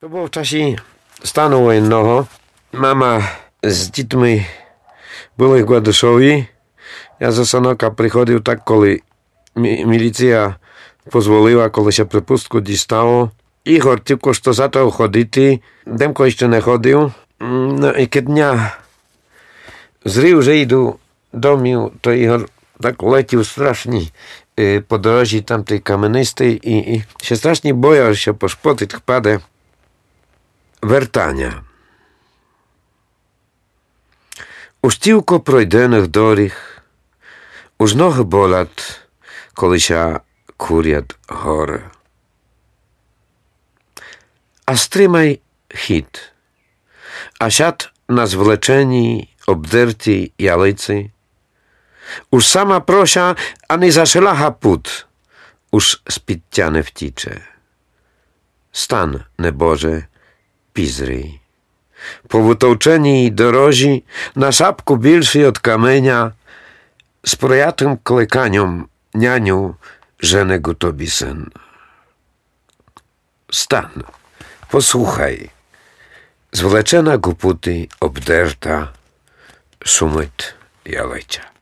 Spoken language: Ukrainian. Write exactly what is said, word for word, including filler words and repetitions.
To było w czasie stanu wojennego. Mama z dzітьми були в Гладишові. Я за Санока приходив так, коли міліція дозволила, коли ще припустку дістало. Ігор тільки що зато ходити. Демко ще не ходив. Ну, і кидня зрив, вже йду домів, то Ігор так летів страшні по дорожі, там той каменистий, і, і ще страшні бояв, що пошпотить впаде. Вертання. Уж тільки пройдених доріг, уж ноги болять, коли ся курять гори. А стримай хід, а сяд на звлеченій, обдертій ялиці, уж сама прося, а не зашелага пут, уж з-під тя не втіче. Стан, небоже, пізрій. По витовченій дорожі, на шапку більший от каменя, з проятим кликанням няню жене тобі син. Стан, послухай, звлечена гупути, обдерта, шумить ялиця.